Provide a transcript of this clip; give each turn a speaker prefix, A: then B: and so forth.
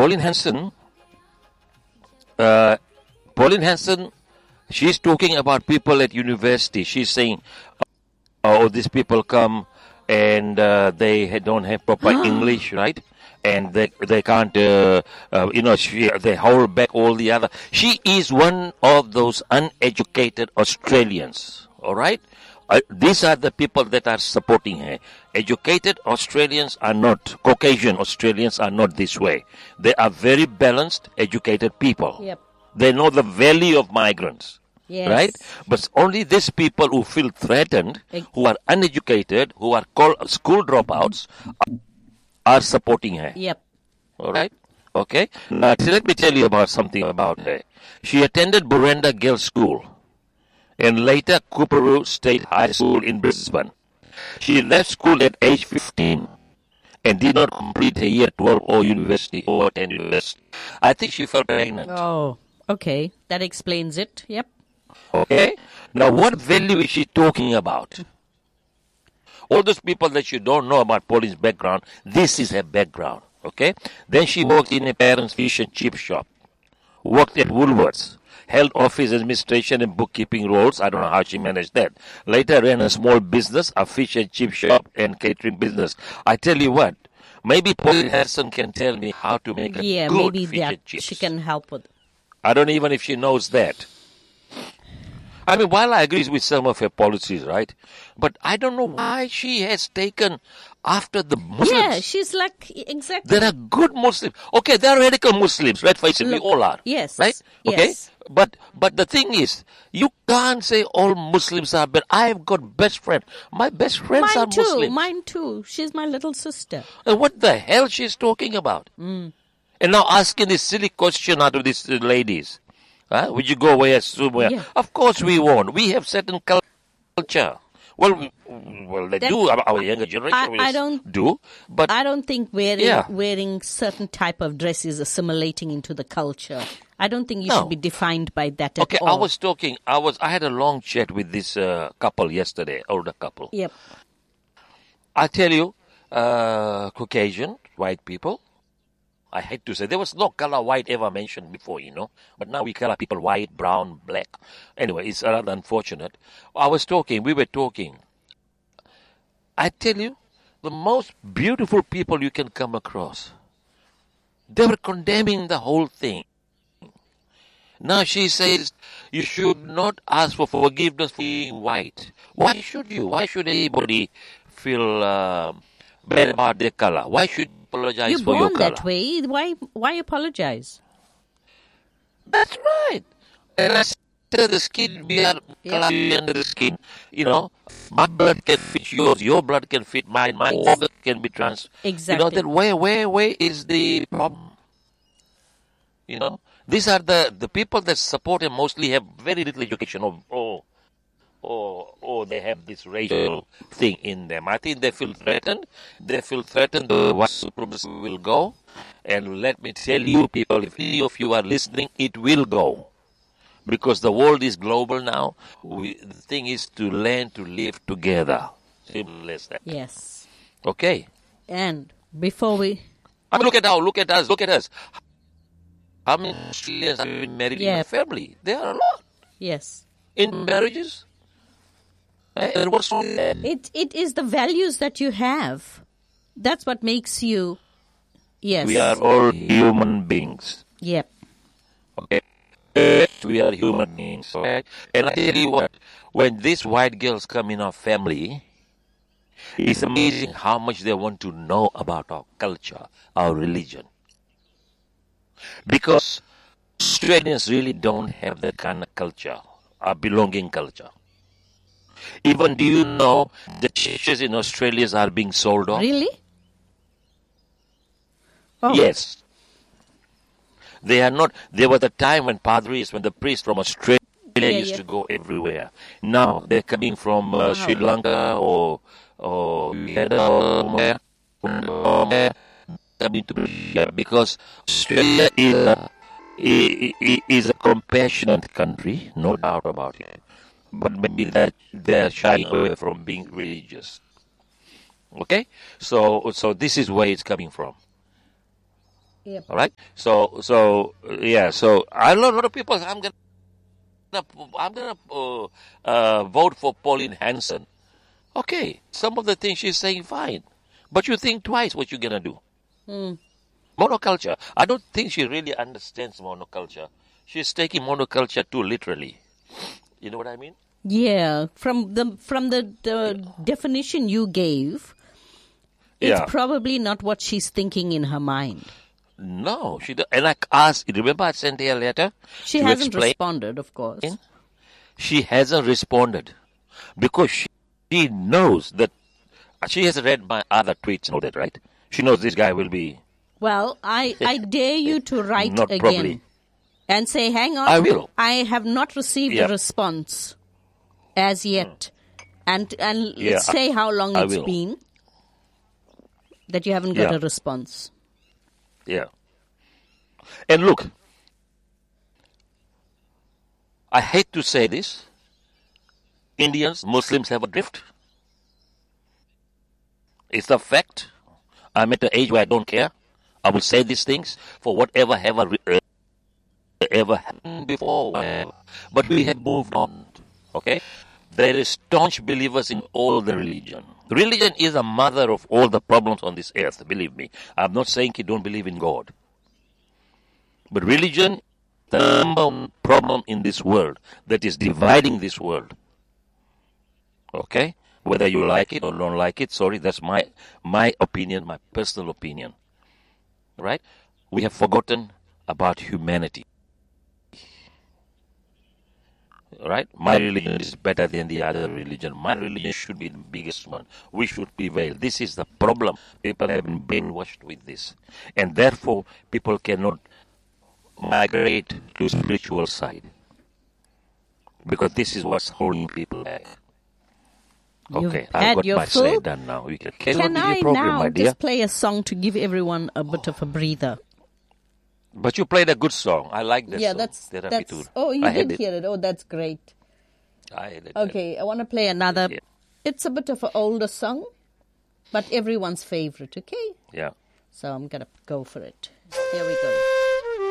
A: Pauline Hanson, uh, Pauline Hanson, she's talking about people at university. She's saying, "Oh, these people come and they don't have proper English, right? And they can't, they hold back all the other." She is one of those uneducated Australians. All right. These are the people that are supporting her. Educated Australians are not, Caucasian Australians are not this way. They are very balanced, educated people.
B: Yep.
A: They know the value of migrants.
B: Yes.
A: Right? But only these people who feel threatened, who are uneducated, who are called school dropouts, are supporting her.
B: Yep.
A: All right? Okay? Now, let me tell you about something about her. She attended Buranda Girls' School and later Cooperoo State High School in Brisbane. She left school at age 15 and did not complete her year 12 or university or attend university. I think she fell pregnant.
B: Oh, okay. That explains it. Yep.
A: Okay? Now, what value is she talking about? All those people that you don't know about Pauline's background, this is her background. Okay? Then she worked in a parents' fish and chip shop, worked at Woolworths, held office administration and bookkeeping roles. I don't know how she managed that. Later ran a small business, a fish and chip shop and catering business. I tell you what, maybe Pauline Hanson can tell me how to make a good
B: maybe
A: fish
B: that
A: and chips.
B: she can help with.
A: I don't even if she knows that. I mean, while I agree with some of her policies, right? But I don't know why she has taken after the Muslims.
B: Yeah, she's like, exactly.
A: There are good Muslims. Okay, there are radical Muslims, right? Face it, we all are.
B: Yes.
A: Right? Okay?
B: Yes.
A: But the thing is, you can't say all Muslims are bad. I've got best friends. My best friends are Muslims.
B: Mine too. She's my little sister.
A: And what the hell she's talking about? And now asking this silly question out of these ladies. Huh? Would you go away somewhere?
B: Yeah.
A: Of course we won't. We have certain culture. Well, they do. Our younger generation do. But
B: I don't think wearing certain type of dress is assimilating into the culture. I don't think you should be defined by that at all.
A: I had a long chat with this couple yesterday, older couple.
B: Yep.
A: I tell you, Caucasian, white people, I hate to say, there was no color white ever mentioned before, but now we color people white, brown, black. Anyway, it's rather unfortunate. We were talking. I tell you, the most beautiful people you can come across, they were condemning the whole thing. Now she says, you should not ask for forgiveness for being white. Why should you? Why should anybody feel bad about their color? Why should you apologize for your color?
B: You're born that way. Why apologize?
A: That's right. And I said, the skin, we are color under the skin. My blood can fit yours. Your blood can fit mine. My organ can be trans.
B: Exactly.
A: Then where is the problem? These are the people that support him mostly have very little education. They have this racial thing in them. I think they feel threatened. They feel threatened the white supremacy will go. And let me tell you, people, if any of you are listening, it will go. Because the world is global now. The thing is to learn to live together. Simple as that.
B: Yes.
A: Okay.
B: And before we...
A: look at us. How many Australians have been married in a family? There are a lot.
B: Yes.
A: In marriages. And what's wrong with that?
B: It is the values that you have. That's what makes you... Yes.
A: We are all human beings.
B: Yep.
A: Okay. We are human beings. Okay? And I tell you what, when these white girls come in our family, it's amazing how much they want to know about our culture, our religion. Because Australians really don't have that kind of culture, a belonging culture. Even do you know the churches in Australia are being sold off?
B: Really? Oh.
A: Yes. They are not. There was a time when the priests from Australia used to go everywhere. Now they're coming from Sri Lanka or Uganda or somewhere. Coming to here because Australia is a compassionate country, no doubt about it. But maybe that they're shying away from being religious. Okay, so this is where it's coming from.
B: Yep.
A: All right. So I know a lot of people. I'm gonna vote for Pauline Hanson. Okay, some of the things she's saying, fine, but you think twice what you're gonna do. Monoculture. I don't think she really understands monoculture. She's taking monoculture too literally. You know what I mean?
B: Yeah. From the definition you gave, it's probably not what she's thinking in her mind.
A: No, she. And I asked. Remember, I sent her a letter.
B: She hasn't responded, of course.
A: She hasn't responded because she knows that she has read my other tweets. Know that, right? She knows this guy will be.
B: Well, I dare you to write
A: not
B: again
A: probably.
B: and say, "Hang on,
A: I will.
B: I have not received a response as yet," and say how long it's been that you haven't got a response.
A: Yeah. And look, I hate to say this. Indians, Muslims have a drift. It's a fact. I'm at the age where I don't care. I will say these things for whatever ever happened before. But we have moved on. Okay? There is staunch believers in all the religion. Religion is a mother of all the problems on this earth, believe me. I'm not saying you don't believe in God. But religion, the number one problem in this world that is dividing this world. Okay? Whether you like it or don't like it, sorry, that's my opinion, my personal opinion. Right? We have forgotten about humanity. Right? My religion is better than the other religion. My religion should be the biggest one. We should prevail. This is the problem. People have been brainwashed with this. And therefore, people cannot migrate to spiritual side. Because this is what's holding people back. Okay, I've got my say done now. We can
B: I
A: program,
B: now
A: my dear.
B: just play a song to give everyone a bit of a breather?
A: But you played a good song. I like this song.
B: That's oh, you did hear it. Oh, that's great.
A: I heard it.
B: Okay, I want to play another. Yeah. It's a bit of an older song, but everyone's favorite, okay?
A: Yeah.
B: So I'm going to go for it. Here we go.